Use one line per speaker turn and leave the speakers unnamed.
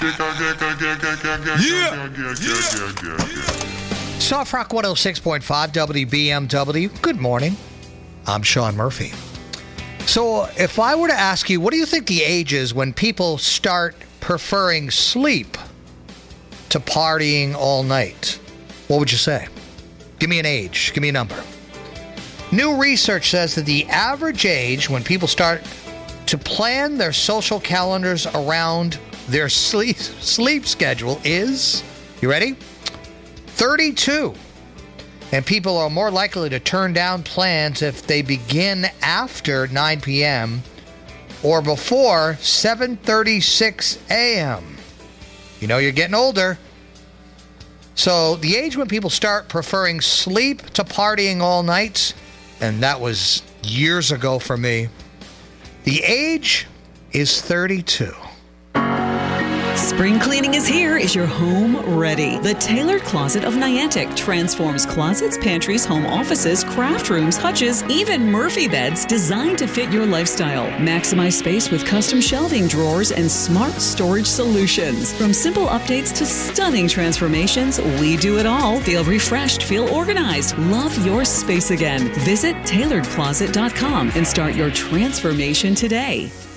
Soft Rock 106.5 WBMW. Good morning. I'm Sean Murphy. So if I were to ask you, what do you think the age is when people start preferring sleep to partying all night? What would you say? Give me an age. Give me a number. New research says that the average age when people start to plan their social calendars around their sleep schedule is, you ready? 32. And people are more likely to turn down plans if they begin after 9 p.m. or before 7:36 a.m. You know you're getting older. So the age when people start preferring sleep to partying all night, and that was years ago for me, the age is 32.
Spring cleaning is here. Is your home ready? The Tailored Closet of Niantic transforms closets, pantries, home offices, craft rooms, hutches, even Murphy beds designed to fit your lifestyle. Maximize space with custom shelving, drawers, and smart storage solutions. From simple updates to stunning transformations, we do it all. Feel refreshed, feel organized. Love your space again. Visit tailoredcloset.com and start your transformation today.